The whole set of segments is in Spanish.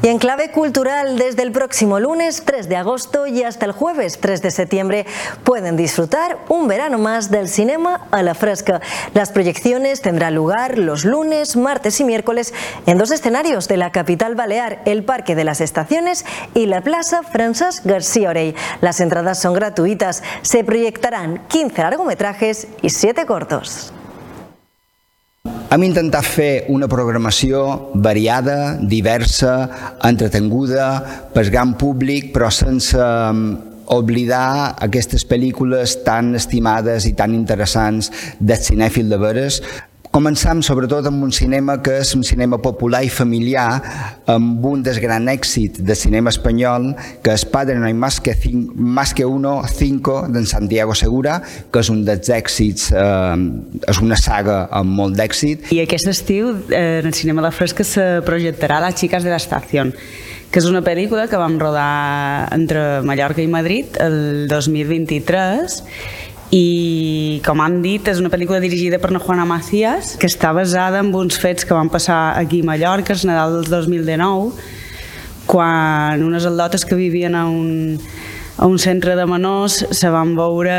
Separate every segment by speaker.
Speaker 1: Y en clave cultural, desde el próximo lunes 3 de agosto y hasta el jueves 3 de septiembre pueden disfrutar un verano más del cinema a la fresca. Las proyecciones tendrán lugar los lunes, martes y miércoles en dos escenarios de la capital balear, el Parque de las Estaciones y la Plaza Francesc García Orell. Las entradas son gratuitas. Se proyectarán 15 largometrajes y 7 cortos.
Speaker 2: Hem intentat fer una programació variada, diversa, entretinguda, pel gran públic, però sense oblidar aquestes pel·lícules tan estimades i tan interessants del cinèfil de veres. Començam sobretot amb un cinema que és un cinema popular i familiar, amb un dels grans èxits del cinema espanyol, que és Padre no hay más que uno, 5, d'en Santiago Segura, que és un dels èxits, és una saga amb molt d'èxit.
Speaker 3: I aquest estiu en el cinema a la fresca se projectarà Las chicas de la estación, que és una pel·lícula que vam rodar entre Mallorca i Madrid el 2023, i com han dit és una pel·lícula dirigida per Juana Macías, que està basada en uns fets que van passar aquí a Mallorca el Nadal del 2019, quan unes al·lotes que vivien a un centre de menors se van veure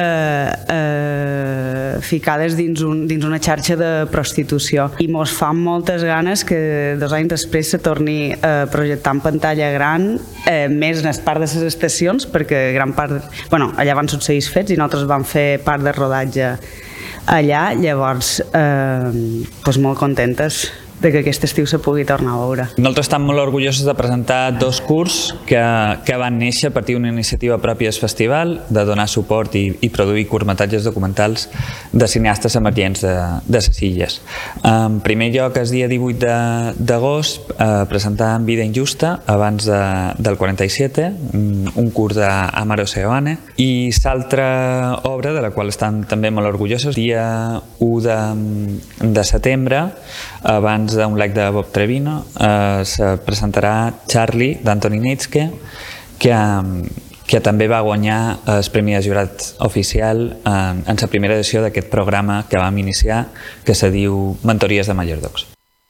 Speaker 3: ficades dins una xarxa de prostitució, i mos fan moltes ganes que 2 anys després se torni a projectar en pantalla gran, més en el parc de les estacions, perquè gran part, allà van succeir els fets i nosaltres vam fer part del rodatge allà. Llavors molt contentes de que aquest estiu se pugui tornar a veure.
Speaker 4: Nosaltres estem molt orgullosos de presentar 2 curts que van néixer a partir d'una iniciativa pròpia del festival, de donar suport i produir curtmetratges documentals de cineastes emergents de les illes. En primer lloc, el dia 18 d'agost, presentàvem Vida injusta, abans del 47, un curt d'Amaro Seoane, i l'altra obra, de la qual estem també molt orgullosos, dia 1 de setembre, abans d'un live de Bob Trevino, se presentarà Charlie, d'Antoni Nietzsche, que també va guanyar el Premi de Jurat Oficial en la primera edició d'aquest programa que vam iniciar, que se diu Mentories de Mayordoms.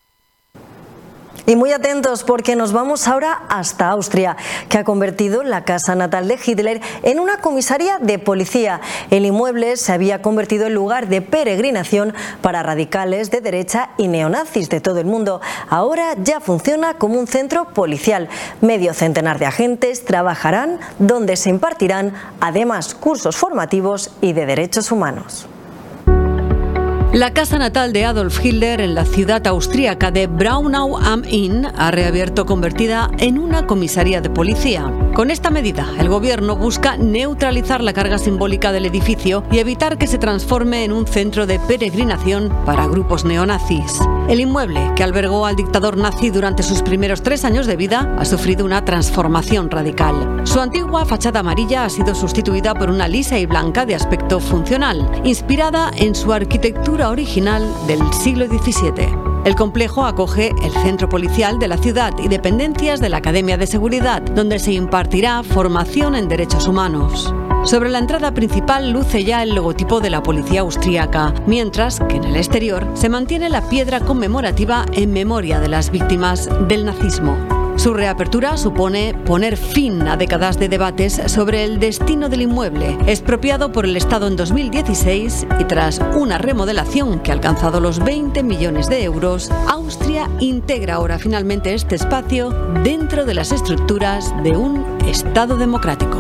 Speaker 1: Y muy atentos porque nos vamos ahora hasta Austria, que ha convertido la casa natal de Hitler en una comisaría de policía. El inmueble se había convertido en lugar de peregrinación para radicales de derecha y neonazis de todo el mundo. Ahora ya funciona como un centro policial. Medio centenar de agentes trabajarán donde se impartirán además cursos formativos y de derechos humanos.
Speaker 5: La casa natal de Adolf Hitler en la ciudad austríaca de Braunau am Inn ha reabierto convertida en una comisaría de policía. Con esta medida, el gobierno busca neutralizar la carga simbólica del edificio y evitar que se transforme en un centro de peregrinación para grupos neonazis. El inmueble, que albergó al dictador nazi durante sus primeros 3 años de vida, ha sufrido una transformación radical. Su antigua fachada amarilla ha sido sustituida por una lisa y blanca de aspecto funcional, inspirada en su arquitectura original del siglo XVII. El complejo acoge el centro policial de la ciudad y dependencias de la Academia de Seguridad, donde se impartirá formación en derechos humanos. Sobre la entrada principal luce ya el logotipo de la policía austríaca, mientras que en el exterior se mantiene la piedra conmemorativa en memoria de las víctimas del nazismo. Su reapertura supone poner fin a décadas de debates sobre el destino del inmueble, expropiado por el Estado en 2016, y tras una remodelación que ha alcanzado los 20 millones de euros, Austria integra ahora finalmente este espacio dentro de las estructuras de un Estado democrático.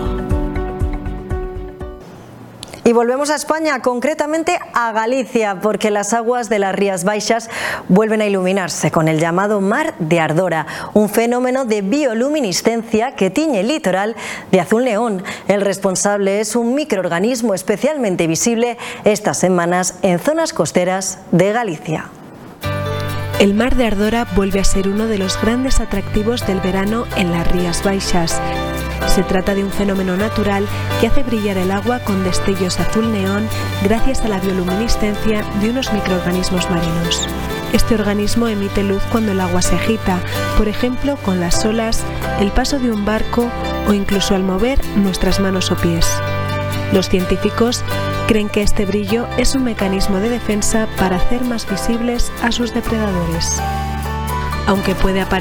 Speaker 1: Y volvemos a España, concretamente a Galicia, porque las aguas de las Rías Baixas vuelven a iluminarse con el llamado Mar de Ardora, un fenómeno de bioluminiscencia que tiñe el litoral de azul neón. El responsable es un microorganismo especialmente visible estas semanas en zonas costeras de Galicia.
Speaker 6: El Mar de Ardora vuelve a ser uno de los grandes atractivos del verano en las Rías Baixas. Se trata de un fenómeno natural que hace brillar el agua con destellos azul neón gracias a la bioluminiscencia de unos microorganismos marinos. Este organismo emite luz cuando el agua se agita, por ejemplo con las olas, el paso de un barco o incluso al mover nuestras manos o pies. Los científicos creen que este brillo es un mecanismo de defensa para hacer más visibles a sus depredadores. Aunque puede aparecer